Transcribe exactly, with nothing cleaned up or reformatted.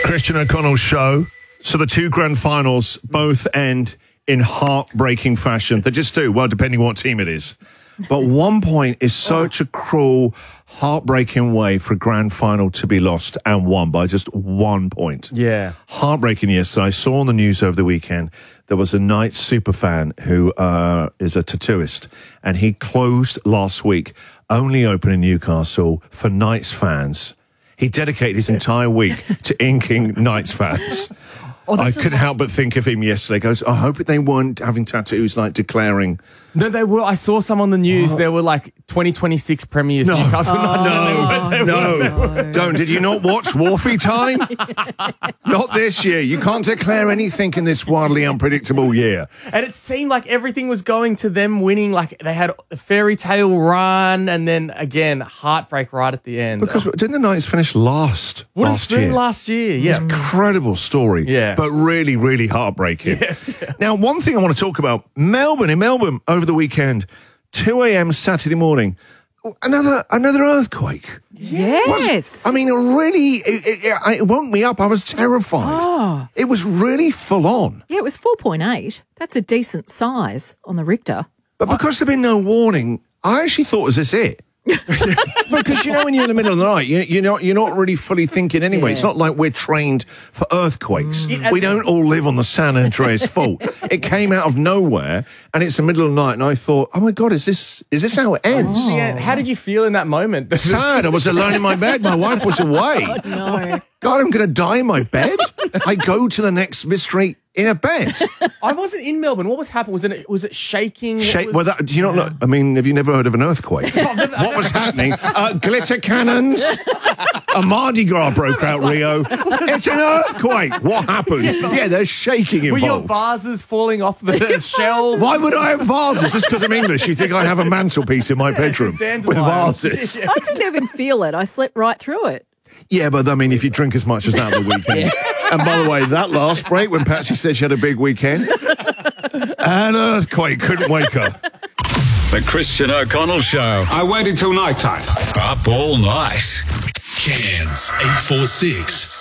Christian O'Connell show. So the two grand finals both end in heartbreaking fashion. They just do. Well, depending on what team it is. But one point is such a cruel, heartbreaking way for a grand final to be lost and won by just one point. Yeah. Heartbreaking yesterday. I saw on the news over the weekend there was a Knights superfan who uh, is a tattooist, and he closed last week, only open in Newcastle for Knights fans. He dedicated his entire week to inking Knights fans. Oh, I couldn't help but think of him yesterday. Goes, I hope they weren't having tattoos like declaring. No, they were. I saw some on the news. Oh. There were like twenty twenty-six premiers. No, Newcastle oh, no, they were, they no. Were, they were. Don't. Did you not watch Wharfie Time? Not this year. You can't declare anything in this wildly unpredictable year. And it seemed like everything was going to them winning. Like they had a fairy tale run, and then again heartbreak right at the end. Because didn't the Knights finish last Wouldn't last year? Last year, yeah. Incredible story. Yeah. But really, really heartbreaking. Yes. Yeah. Now, one thing I want to talk about, Melbourne, in Melbourne over the weekend, two a.m. Saturday morning, another another earthquake. Yes. Was, I mean, a really, it, it, it woke me up. I was terrified. Oh. It was really full on. Yeah, it was four point eight. That's a decent size on the Richter. But because there'd been no warning, I actually thought, was this it? Because you know when you're in the middle of the night, you, you're not you're not really fully thinking anyway. Yeah. It's not like we're trained for earthquakes. Mm. We don't all live on the San Andreas Fault. It came out of nowhere, and it's the middle of the night. And I thought, oh my god, is this is this how it ends? Oh. Yeah. How did you feel in that moment? Sad. I was alone in my bed. My wife was away. Oh, no. God, I'm going to die in my bed. I go to the next mystery in a bed. I wasn't in Melbourne. What was happening? Was it was it shaking? Shake, was, well, that, do you not yeah. know? I mean, have you never heard of an earthquake? never, what was happening? Uh, glitter cannons. A Mardi Gras broke out, Rio. It's an earthquake. What happened? Yeah, there's shaking involved. Were your vases falling off the shelves? Why would I have vases? Just because I'm English. You think I have a mantelpiece in my bedroom with vases? I didn't even feel it. I slept right through it. Yeah, but I mean, if you drink as much as that on the weekend. Yeah. And by the way, that last break when Patsy said she had a big weekend, an earthquake couldn't wake her. The Christian O'Connell Show. I waited till night time. Up all night. Cairns eight four six.